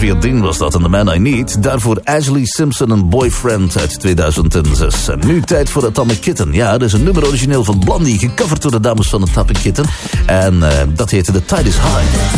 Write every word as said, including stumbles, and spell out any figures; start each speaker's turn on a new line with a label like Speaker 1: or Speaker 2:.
Speaker 1: Xavier Dean was dat en The Man I Need. Daarvoor Ashley Simpson en Boyfriend uit tweeduizend zes. En nu tijd voor Atomic Kitten. Ja, dat is een nummer origineel van Blondie, gecoverd door de dames van Atomic Kitten. En uh, dat heette The Tide is High.